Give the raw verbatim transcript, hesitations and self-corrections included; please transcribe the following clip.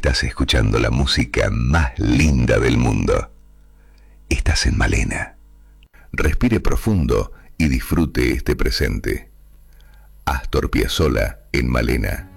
Estás escuchando la música más linda del mundo. Estás en Malena. Respire profundo y disfrute este presente. Astor Piazzolla en Malena.